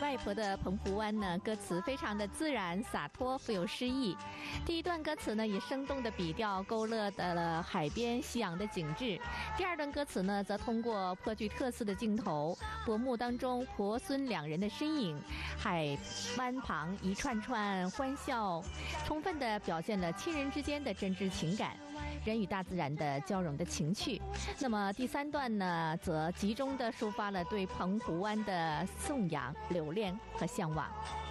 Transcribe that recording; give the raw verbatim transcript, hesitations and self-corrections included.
外婆的澎湖湾呢，歌词非常的自然洒脱，富有诗意。第一段歌词呢，以生动的笔调勾勒的了海边夕阳的景致；第二段歌词呢，则通过颇具特色的镜头，薄幕当中婆孙两人的身影，海湾旁一串串欢笑，充分地表现了亲人之间的真挚情感，人与大自然的交融的情趣。那么第三段呢，则集中地抒发了对澎湖湾的颂扬、留恋和向往。